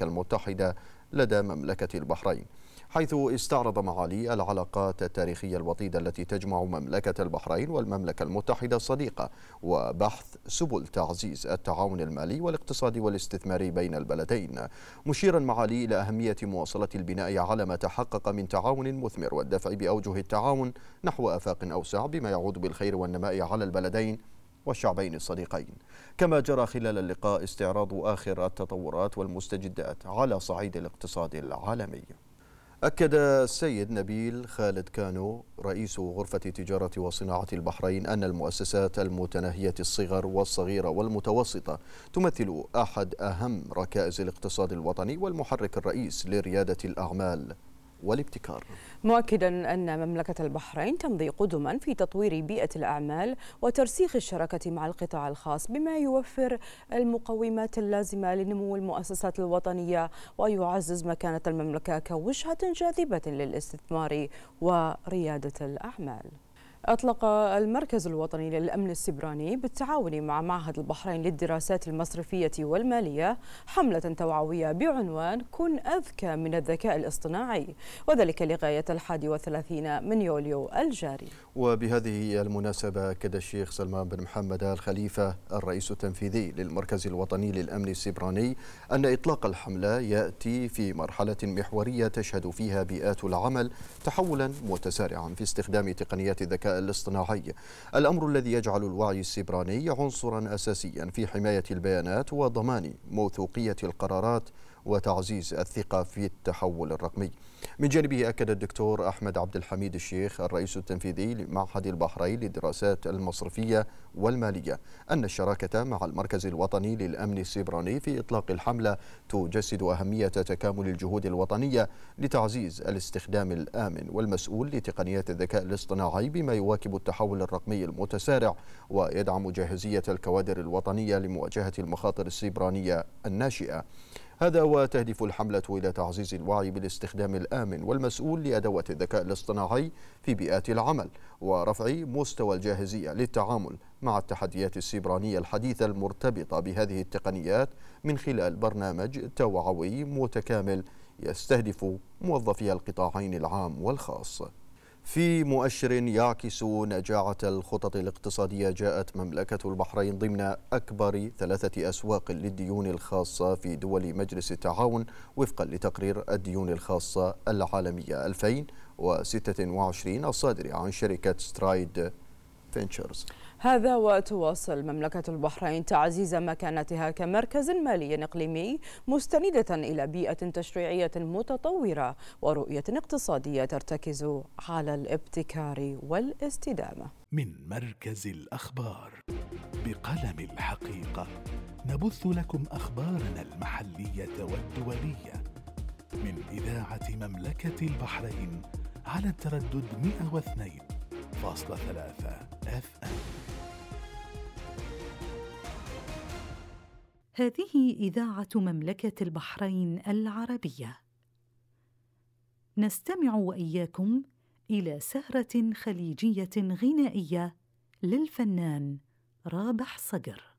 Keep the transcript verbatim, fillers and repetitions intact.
المملكة المتحدة لدى مملكة البحرين، حيث استعرض معالي العلاقات التاريخية الوطيدة التي تجمع مملكة البحرين والمملكة المتحدة الصديقة، وبحث سبل تعزيز التعاون المالي والاقتصادي والاستثماري بين البلدين، مشيرا معالي إلى أهمية مواصلة البناء على ما تحقق من تعاون مثمر والدفع بأوجه التعاون نحو آفاق أوسع بما يعود بالخير والنماء على البلدين والشعبين الصديقين. كما جرى خلال اللقاء استعراض آخر التطورات والمستجدات على صعيد الاقتصاد العالمي. أكد السيد نبيل خالد كانو رئيس غرفة تجارة وصناعة البحرين أن المؤسسات المتناهية الصغر والصغيرة والمتوسطة تمثل أحد أهم ركائز الاقتصاد الوطني والمحرك الرئيس لريادة الأعمال والابتكار، مؤكدا أن مملكة البحرين تمضي قدما في تطوير بيئة الأعمال وترسيخ الشراكة مع القطاع الخاص بما يوفر المقومات اللازمة لنمو المؤسسات الوطنية ويعزز مكانة المملكة كوجهة جاذبة للاستثمار وريادة الأعمال. أطلق المركز الوطني للأمن السيبراني بالتعاون مع معهد البحرين للدراسات المصرفية والمالية حملة توعوية بعنوان كن أذكى من الذكاء الاصطناعي، وذلك لغاية الحادي والثلاثين من يوليو الجاري. وبهذه المناسبة أكد الشيخ سلمان بن محمد الخليفة الرئيس التنفيذي للمركز الوطني للأمن السيبراني أن إطلاق الحملة يأتي في مرحلة محورية تشهد فيها بيئات العمل تحولا متسارعا في استخدام تقنيات الذكاء الاصطناعي، الأمر الذي يجعل الوعي السيبراني عنصرا أساسيا في حماية البيانات وضمان موثوقية القرارات وتعزيز الثقة في التحول الرقمي. من جانبه أكد الدكتور أحمد عبد الحميد الشيخ الرئيس التنفيذي لمعهد البحرين للدراسات المصرفية والمالية أن الشراكة مع المركز الوطني للأمن السيبراني في إطلاق الحملة تجسد أهمية تكامل الجهود الوطنية لتعزيز الاستخدام الآمن والمسؤول لتقنيات الذكاء الاصطناعي بما يواكب التحول الرقمي المتسارع ويدعم جاهزية الكوادر الوطنية لمواجهة المخاطر السيبرانية الناشئة. هذا وتهدف الحملة إلى تعزيز الوعي بالاستخدام الآمن والمسؤول لأدوات الذكاء الاصطناعي في بيئات العمل ورفع مستوى الجاهزية للتعامل مع التحديات السيبرانية الحديثة المرتبطة بهذه التقنيات من خلال برنامج توعوي متكامل يستهدف موظفي القطاعين العام والخاص. في مؤشر يعكس نجاعة الخطط الاقتصادية، جاءت مملكة البحرين ضمن أكبر ثلاثة أسواق للديون الخاصة في دول مجلس التعاون وفقا لتقرير الديون الخاصة العالمية ألفين وستة وعشرين الصادر عن شركة سترايد فينتشرز. هذا وتواصل مملكة البحرين تعزيز مكانتها كمركز مالي إقليمي مستندة إلى بيئة تشريعية متطورة ورؤية اقتصادية ترتكز على الابتكار والاستدامة. من مركز الأخبار بقلم الحقيقة نبث لكم أخبارنا المحلية والدولية من إذاعة مملكة البحرين على التردد مئة واثنين فاصلة ثلاثة اف ام. هذه إذاعة مملكة البحرين العربية. نستمع وإياكم إلى سهرة خليجية غنائية للفنان رابح صقر.